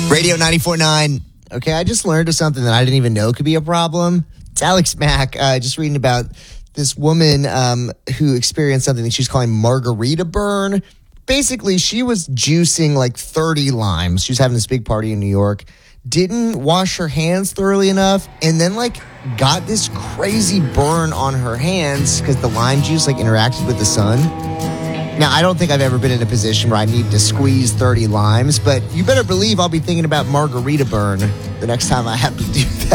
Radio 94.9. Okay, I just learned of something that I didn't even know could be a problem. It's Alex Mack, just reading about this woman who experienced something that she's calling margarita burn. Basically, she was juicing like 30 limes. She was having this big party in New York. Didn't wash her hands thoroughly enough, and then got this crazy burn on her hands because the lime juice interacted with the sun. Now, I don't think I've ever been in a position where I need to squeeze 30 limes, but you better believe I'll be thinking about margarita burn the next time I have to do that.